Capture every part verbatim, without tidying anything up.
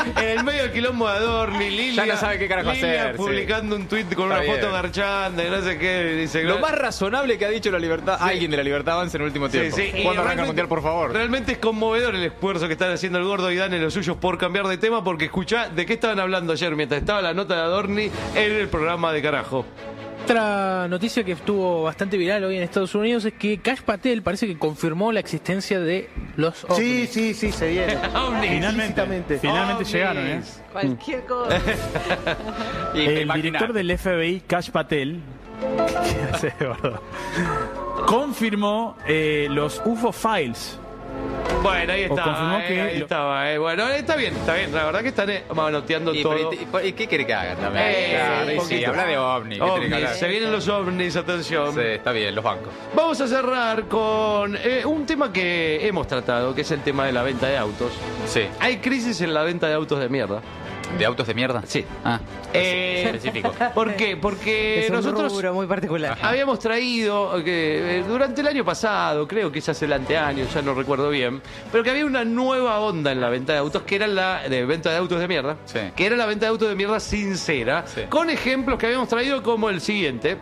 en el medio del quilombo de Adorni, Lilia, ya no sabe qué carajo Lilia hacer, publicando sí. un tuit con Está una bien. foto garchando y no sé qué. Dice, Lo más razonable que ha dicho la libertad, Sí. alguien de la Libertad Avanza en el último tiempo. Sí, sí. Y ¿Cuándo arranca el realmente- Mundial, por favor? Realmente es conmovedor el esfuerzo que están haciendo el Gordo y Dan en los suyos por cambiar de tema, porque escuchá de qué estaban hablando ayer mientras estaba la nota de Adorni en el programa de carajo. Otra noticia que estuvo bastante viral hoy en Estados Unidos es que Kash Patel parece que confirmó la existencia de los ovnis. Sí, sí, sí, se viene. Ovnis. Finalmente, Explícitamente. finalmente Ovnis. llegaron, ¿eh? Cualquier cosa. Y te El imaginas. director del F B I, Kash Patel, ¿qué hace, gordo? Confirmó eh, los U F O Files. Bueno, ahí O estaba, confirmó eh, que ahí lo- estaba. eh. Bueno, está bien, está bien. La verdad que están eh, manoteando Y, todo. pero, y- y- ¿Qué quiere que hagan también? Eh, Claro, un y sí, poquito. habla de ovni. ¿qué tiene que Ovnis, hablar? se vienen los ovnis, atención. Sí, está bien, los bancos. Vamos a cerrar con eh, un tema que hemos tratado, que es el tema de la venta de autos. Sí. Hay crisis en la venta de autos de mierda. ¿De autos de mierda? Sí. Ah, Eh, específico. ¿Por qué? Porque Es un nosotros rubro muy particular. habíamos traído que eh, durante el año pasado, creo que quizás el anteaño, ya no recuerdo bien, pero que había una nueva onda en la venta de autos, que era la de venta de autos de mierda, Sí. que era la venta de autos de mierda sincera, Sí. con ejemplos que habíamos traído como el siguiente.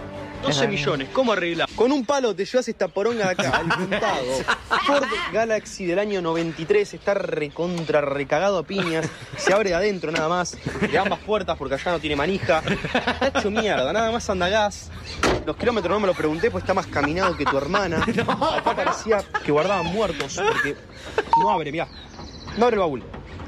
doce millones, ¿cómo arreglar? Con un palo te llevas esta poronga de acá, al puntado. Ford Galaxy del año noventa y tres está recontra recagado a piñas, se abre de adentro nada más, de ambas puertas porque allá no tiene manija. Está hecho mierda, nada más anda gas. Los kilómetros no me lo pregunté, pues está más caminado que tu hermana. Acá parecía que guardaban muertos porque no abre, mirá. No abre el baúl.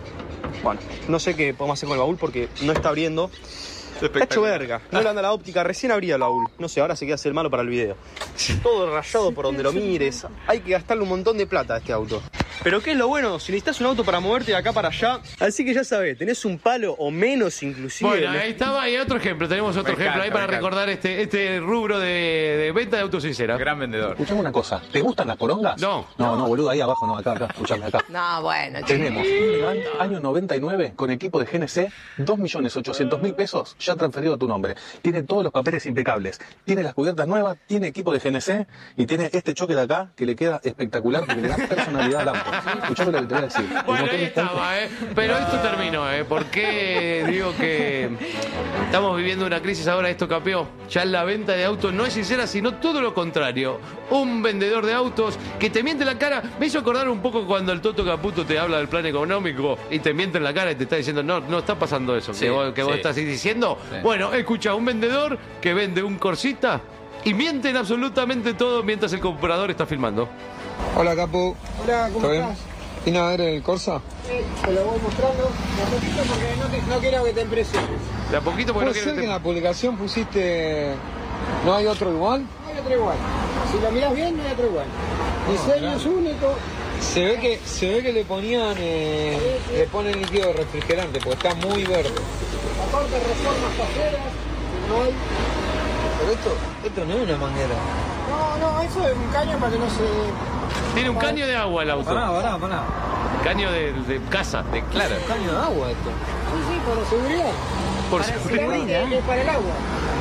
Bueno, no sé qué podemos hacer con el baúl porque no está abriendo. Está hecho verga, no le anda la óptica, recién abría el baúl. No sé, ahora se queda hacer malo para el video. Todo rayado por donde lo mires. Hay que gastarle un montón de plata a este auto. Pero ¿qué es lo bueno? Si necesitas un auto para moverte de acá para allá, así que ya sabés, tenés un palo o menos inclusive. Bueno, ahí estaba, y otro ejemplo, tenemos otro Me ejemplo encanta, ahí para me encanta. recordar este, este rubro de, de venta de autos sincera. Gran vendedor. Escuchame una cosa, ¿te gustan las porongas? No. No, no, boludo, ahí abajo, no, acá, acá, escuchame, acá. No, bueno, Tenemos un Levante año noventa y nueve con equipo de G N C, dos millones ochocientos mil pesos ya transferido a tu nombre. Tiene todos los papeles impecables, tiene las cubiertas nuevas, tiene equipo de G N C y tiene este choque de acá que le queda espectacular porque le da personalidad al auto. Escuchame lo que te voy a decir. El Bueno, motor ahí está- estaba, ¿eh? Pero esto terminó, ¿eh? Porque digo que estamos viviendo una crisis ahora, esto cambió. Ya la venta de autos no es sincera, sino todo lo contrario. Un vendedor de autos que te miente la cara. Me hizo acordar un poco cuando el Toto Caputo te habla del plan económico y te miente en la cara y te está diciendo, no, no está pasando eso, Sí, que vos, que vos sí. estás diciendo. Sí. Bueno, escucha, un vendedor que vende un Corsita y miente en absolutamente todo mientras el comprador está filmando. Hola, Capu. Hola, ¿cómo ¿Todo bien? estás? ¿Vino a ver el Corsa? Eh, te lo voy mostrando de a poquito porque no, te- no quiero que te impresiones. De a poquito porque no ¿Puede quiero ser que que en te- la publicación pusiste no hay otro igual? No hay otro igual. Si lo miras bien, no hay otro igual. Diseño es único. Se ve que se ve que le ponían eh, le ponen líquido de refrigerante porque está muy verde. Aparte, reformas caseras. No hay. Pero esto, esto no es una manguera. No, no, eso es un caño para que no se. Tiene un caño de agua el auto. Pará, pará, pará. Caño de, de casa, de claro. Es un caño de agua esto. Sí, sí, por seguridad. Por Para seguridad. seguridad. Es para el agua.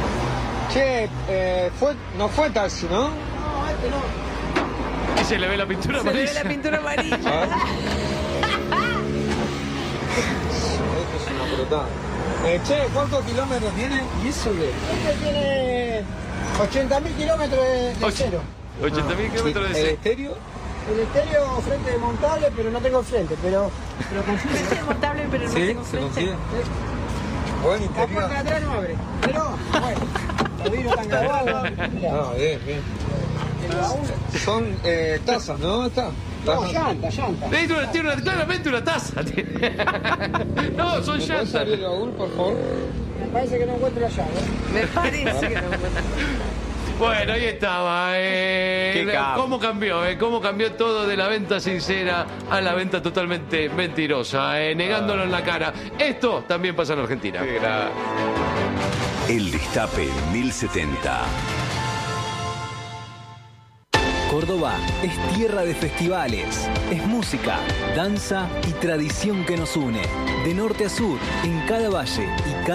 Che, eh, fue, no fue taxi, ¿no? No, este no. Y se le ve la pintura Se le ve amarilla. la pintura amarilla. A ver. Esto es una brotada. Eh, che, ¿cuántos kilómetros tiene? ¿Y eso qué? Este tiene ochenta mil kilómetros de, de Och- cero. ochenta mil kilómetros de ¿El C. estéreo? El estéreo frente desmontable, pero no tengo frente. Pero, pero consigo. Es desmontable, pero no Sí, tengo se frente. consigue. Buen La interior. puerta de atrás no abre. Pero, bueno, los vidrios están grabados. Mirá, Ah, bien, bien. el baúl. Son eh, tazas, ¿no? Está. No, Tazas. llanta, llanta. Tiene una- tiene una- claramente una taza. tiene. No, son ¿Me puedes llantas. abrir el baúl, por favor? Me parece que no encuentro la llave. Me parece que no. Bueno, ahí estaba. Eh, Qué capo. ¿Cómo cambió? Eh? ¿Cómo cambió todo de la venta sincera a la venta totalmente mentirosa? Eh? Negándolo en la cara. Esto también pasa en Argentina. Qué gra- El Destape mil setenta. Córdoba es tierra de festivales, es música, danza y tradición que nos une. De norte a sur, en cada valle y cada